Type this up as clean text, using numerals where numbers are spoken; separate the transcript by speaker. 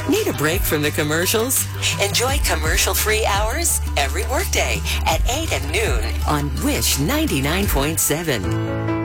Speaker 1: Need a break from the commercials? Enjoy commercial-free hours every workday at 8 and noon on Wish 99.7.